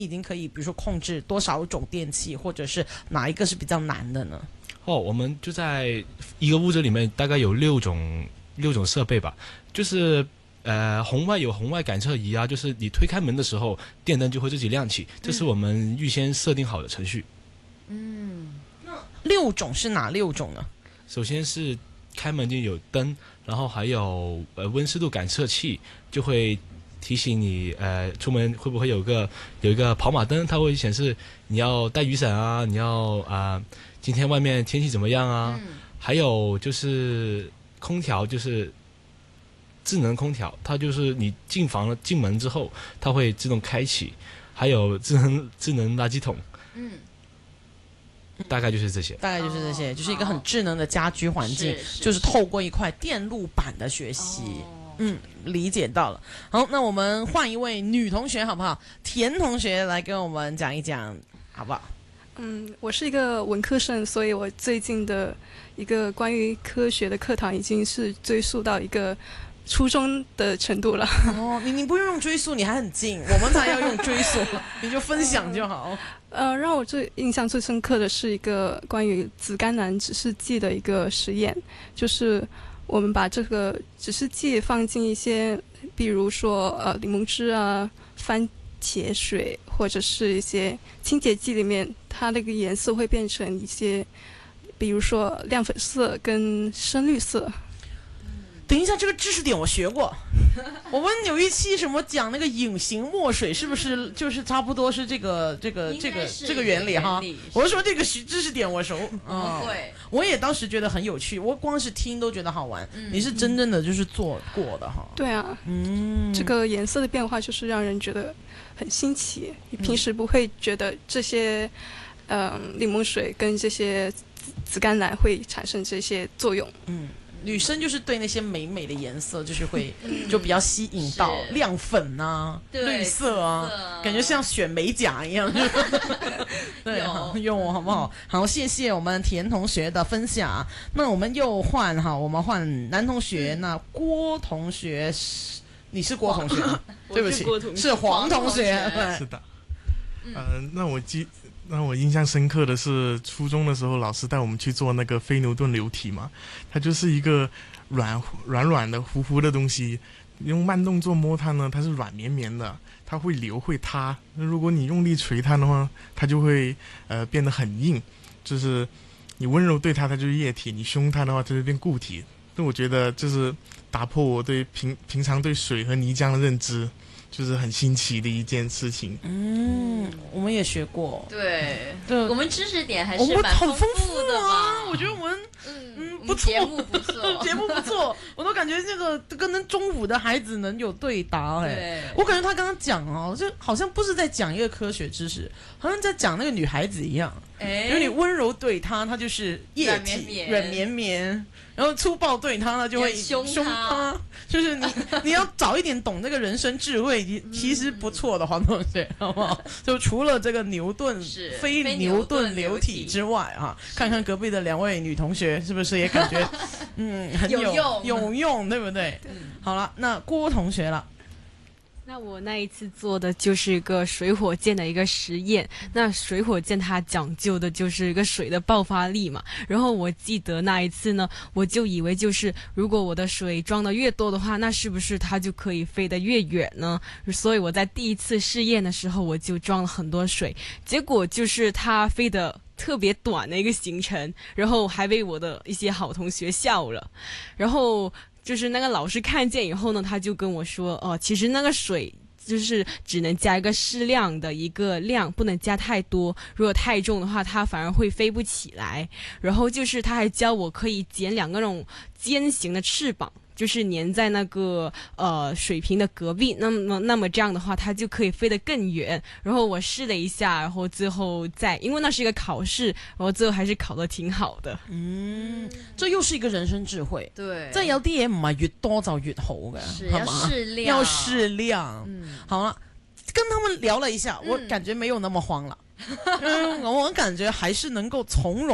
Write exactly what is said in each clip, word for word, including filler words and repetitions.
已经可以，比如说控制多少种电器，或者是哪一个是比较难的呢？ 哦，我们就在一个屋子里面，大概有六种六种设备吧，就是呃红外有红外感测仪啊，就是你推开门的时候，电灯就会自己亮起，这是我们预先设定好的程序。 嗯，那六种是哪六种呢？ 首先是开门就有灯，然后还有呃温湿度感测器，就会提醒你呃出门会不会有个有一个跑马灯，它会显示你要带雨伞啊，你要啊、呃、今天外面天气怎么样啊？嗯、还有就是空调，就是智能空调，它就是你进房了进门之后，它会自动开启。还有智能智能垃圾桶，嗯。大概就是这些， 大概就是这些，哦、就是一个很智能的家居环境，是是就是透过一块电路板的学习，哦、嗯，理解到了。好，那我们换一位女同学好不好？田同学来跟我们讲一讲，好不好？ 嗯，我是一个文科生，所以我最近的一个关于科学的课堂已经是追溯到一个初中的程度了。 哦，你你不用用追溯，你还很近，我们才要用追溯，你就分享就好。 呃，让我最印象最深刻的是一个关于紫甘蓝指示剂的一个实验，就是我们把这个指示剂放进一些，比如说呃柠檬汁啊、番茄水或者是一些清洁剂里面，它那个颜色会变成一些，比如说亮粉色跟深绿色。 等一下，这个知识点我学过。我们有一期什么讲那个隐形墨水，是不是就是差不多是这个这个这个这个原理哈？我说这个知识点我熟， 嗯，对， 我也当时觉得很有趣，我光是听都觉得好玩。嗯、你是真正的就是做过的哈？ 对啊，嗯，这个颜色的变化就是让人觉得很新奇，你平时不会觉得这些，嗯、呃，柠檬水跟这些紫甘蓝会产生这些作用， 嗯。女生就是对那些美美的颜色，就是会就比较吸引到，亮粉啊、绿色啊，感觉像选美甲一样。对，用好不好？好，谢谢我们田同学的分享。那我们又换哈，我们换男同学。那郭同学是，你是郭同学？对不起，是黄同学。 是的。呃，那我记。让我印象深刻的是，初中的时候，老师带我们去做那个非牛顿流体嘛，它就是一个软软软的、糊糊的东西，用慢动作摸它呢，它是软绵绵的，它会流会塌。那如果你用力捶它的话，它就会呃变得很硬，就是你温柔对它，它就是液体；你凶它的话，它就变固体。那我觉得就是打破我对平平常对水和泥浆的认知。就是很新奇的一件事情。 嗯，我们也学过。 对， 对， 我们知识点还是蛮丰富的啊。我觉得我们嗯嗯不错， 节目不错， 节目不错。我都感觉这个跟中午的孩子能有对答哎、欸。我感觉他刚刚讲哦，就好像不是在讲一个科学知识，好像在讲那个女孩子一样。哎，因为你温柔对她，她就是液体，软绵绵。然后粗暴对他呢，就会凶他，就是你你要早一点懂这个人生智慧，其实不错的黄同学，好不好？就除了这个牛顿非牛顿流体之外啊，看看隔壁的两位女同学是不是也感觉嗯很有有用有用，对不对？ 对。 好了，那郭同学了。 那我那一次做的就是一个水火箭的一个实验。那水火箭它讲究的就是一个水的爆发力嘛。然后我记得那一次呢，我就以为就是如果我的水装的越多的话，那是不是它就可以飞得越远呢？所以我在第一次试验的时候，我就装了很多水，结果就是它飞得特别短的一个行程，然后还被我的一些好同学笑了。然后就是那个老师看见以后呢，他就跟我说，哦、呃，其实那个水就是只能加一个适量的一个量，不能加太多，如果太重的话，它反而会飞不起来。然后就是他还教我可以剪两个那种尖形的翅膀，就是粘在那个呃水瓶的隔壁，那么那么这样的话，它就可以飞得更远。然后我试了一下，然后最后再因为那是一个考试，然后最后还是考得挺好的。 嗯，这又是一个人生智慧。 對， 即係有啲嘢唔係越多就越好嘅， 是要適量， 要適量。嗯，好了，跟他們聊了一下，我感覺沒有那麼慌了。嗯，我感覺還是能夠從容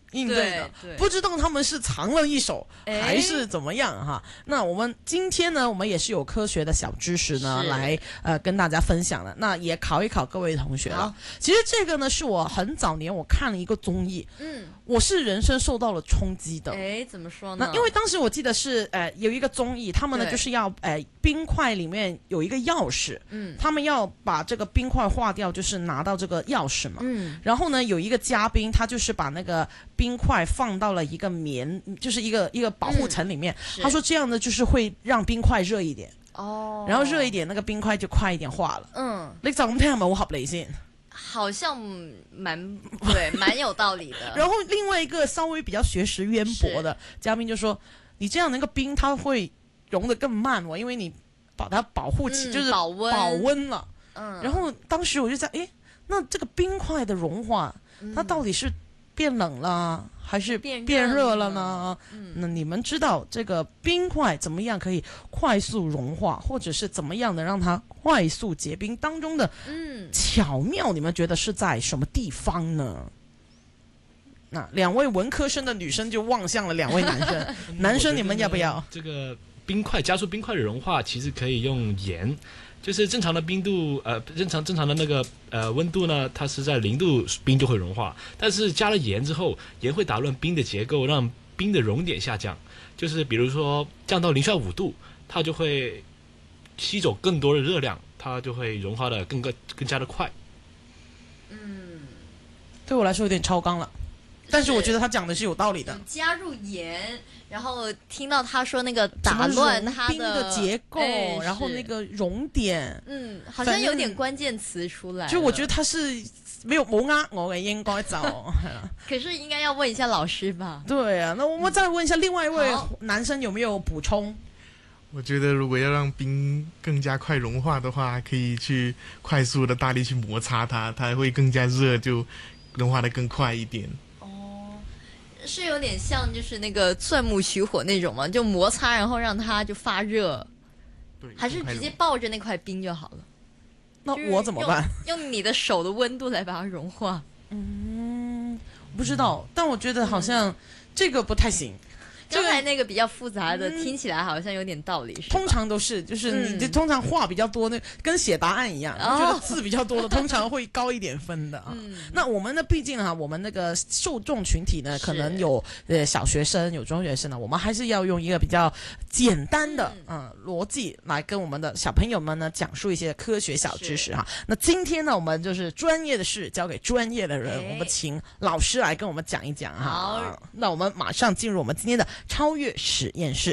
应对的，不知道他们是藏了一手还是怎么样哈。那我们今天呢，我们也是有科学的小知识呢，来呃跟大家分享的。那也考一考各位同学了。其实这个呢，是我很早年我看了一个综艺，嗯，我是人生受到了冲击的。 哎，怎么说呢？ 那因为当时我记得是呃有一个综艺，他们呢就是要呃冰块里面有一个钥匙，嗯，他们要把这个冰块化掉，就是拿到这个钥匙嘛，嗯，然后呢有一个嘉宾，他就是把那个冰块放到了一个棉，就是一个一个保护层里面。嗯、他说这样呢，就是会让冰块热一点。哦。然后热一点，那个冰块就快一点化了。嗯。你就咁聽係咪好合理先？ 好像蛮对，蛮有道理的。 然后另外一个稍微比较学识渊博的嘉宾就说：“你这样那个冰它会融得更慢哦，因为你把它保护起，嗯、就是保温保温了。”嗯。然后当时我就在，诶，那这个冰块的融化，它到底是变冷了还是变热了呢？嗯，那你们知道这个冰块怎么样可以快速融化，或者是怎么样的让它快速结冰当中的巧妙，你们觉得是在什么地方呢？那两位文科生的女生就望向了两位男生，男生你们要不要？ 这个冰块加速冰块的融化，其实可以用盐。就是正常的冰度，呃，正常正常的那个呃温度呢，它是在零度冰就会融化，但是加了盐之后，盐会打乱冰的结构，让冰的熔点下降。就是比如说降到零下五度，它就会吸走更多的热量，它就会融化的更更更加的快。 嗯，对我来说有点超纲了，但是我觉得他讲的是有道理的。 加入盐。然后听到他说那个打乱它的冰的结构，哎、然后那个熔点， 嗯，好像有点关键词出来。 就我觉得他是没有冇呃我嘅，應該就可是應該要問一下老師吧。 對啊，那我們再問一下另外一位男生有沒有補充？ 我覺得如果要讓冰更加快融化的話，可以去快速的大力去摩擦它，它會更加熱，就融化得更快一點。 是有點像就是那個鑽木取火那種嘛，就摩擦然後讓它就發熱，還是直接抱着那塊冰就好了？ 那我怎麼辦？ 用，用你的手的溫度來把它融化。 嗯，不知道，但我覺得好像這個不太行。 剛才那個比較複雜的、嗯、聽起來好像有點道理，是吧？ 通常都是，就是你、嗯、通常話比較多，那跟寫答案一樣，我、哦、覺得字比較多的通常會高一點分的啊。嗯、那我們呢，畢竟哈，我們那個受眾群體呢，可能有呃小學生，有中學生呢，我們還是要用一個比較簡單的嗯、呃、邏輯來跟我們的小朋友們呢講述一些科學小知識哈。那今天呢，我們就是專業的事交給專業的人，我們請老師來跟我們講一講哈。好，那我們馬上進入我們今天的超越實驗室。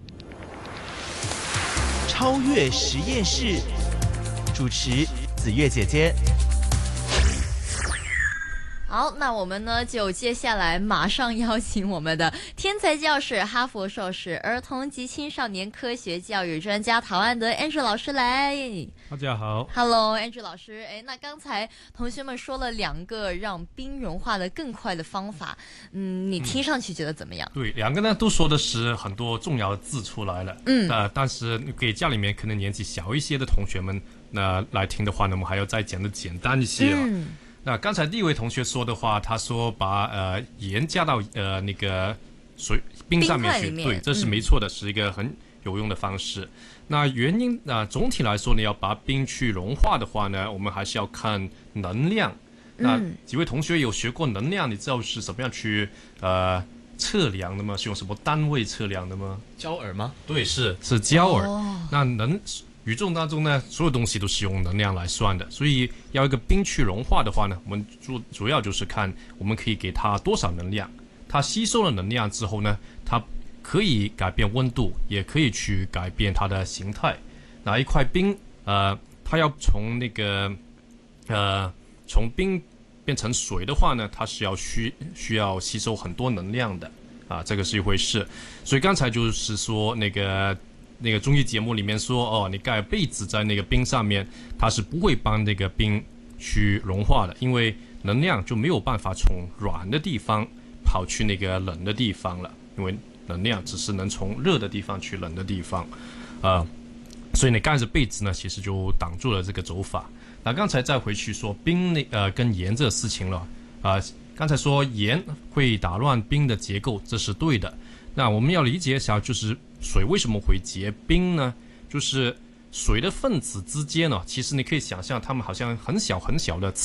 超越實驗室主持子越姐姐。 好，那我們呢就接下來馬上邀請我們的天才教師、哈佛碩士、兒童及青少年科學教育專家陶安德 Andrew 老師來。 大家好 ，Hello Andrew 老師。哎，那剛才同學們說了兩個讓冰融化的更快的方法，嗯，你聽上去覺得怎麼樣？ 嗯、對，兩個呢都說的是很多重要的字出來了，嗯，呃，但是給家裡面可能年紀小一些的同學們，那、呃、來聽的話呢，我們還要再講得簡單一些啊。嗯，那剛才第一位同學說的話，他說把呃鹽加到呃那個水冰上面去，面對，這是沒錯的，嗯、是一個很有用的方式。那原因啊、呃，總體來說呢，要把冰去融化的話呢，我們還是要看能量。那幾位同學有學過能量，你知道是怎麼樣去呃測量的嗎？是用什麼單位測量的嗎？ 焦耳嗎？ 對，是是焦耳。哦、那能。宇宙當中呢，所有東西都是用能量來算的，所以要一個冰去融化的話呢，我們主主要就是看我們可以給它多少能量，它吸收了能量之後呢，它可以改變溫度，也可以去改變它的形態。那一塊冰，呃，它要從那個，呃，從冰變成水的話呢，它是要需需要吸收很多能量的，啊，這個是一回事。所以剛才就是說那個。那個綜藝節目裡面說，哦，你蓋被子在那個冰上面，它是不會幫那個冰去融化的，因為能量就沒有辦法從軟的地方跑去那個冷的地方了，因為能量只是能從熱的地方去冷的地方，啊、呃，所以你蓋着被子呢，其實就擋住了這個走法。那剛才再回去說冰那呃跟鹽這個事情了，啊、呃。 刚才说盐会打乱冰的结构，这是对的。那我们要理解一下，就是水为什么会结冰呢？就是水的分子之间呢，其实你可以想象它们好像很小很小的